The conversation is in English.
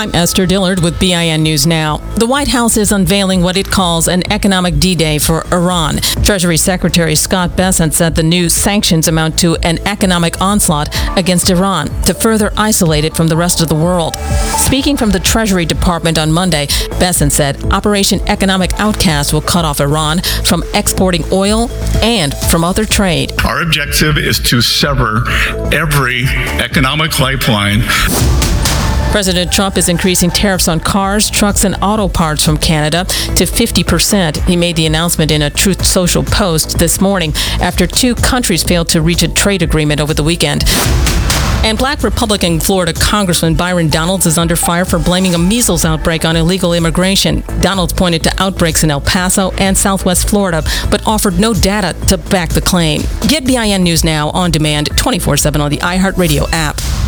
I'm Esther Dillard with BIN News Now. The White House is unveiling what it calls an economic D-Day for Iran. Treasury Secretary Scott Bessent said the new sanctions amount to an economic onslaught against Iran to further isolate it from the rest of the world. Speaking from the Treasury Department on Monday, Bessent said Operation Economic Outcast will cut off Iran from exporting oil and from other trade. Our objective is to sever every economic lifeline. President Trump is increasing tariffs on cars, trucks, and auto parts from Canada to 50%. He made the announcement in a Truth Social post this morning after two countries failed to reach a trade agreement over the weekend. And Black Republican Florida Congressman Byron Donalds is under fire for blaming a measles outbreak on illegal immigration. Donalds pointed to outbreaks in El Paso and Southwest Florida, but offered no data to back the claim. Get BIN News Now on demand 24/7 on the iHeartRadio app.